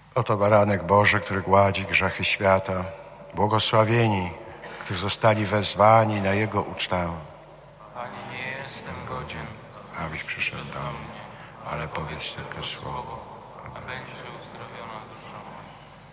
Oto baranek Boży, który gładzi grzechy świata. Błogosławieni, którzy zostali wezwani na Jego ucztę. Panie, nie jestem Godzien, abyś przyszedł do mnie, ale powiedz tylko słowo. a będzie uzdrowiona dusza moja.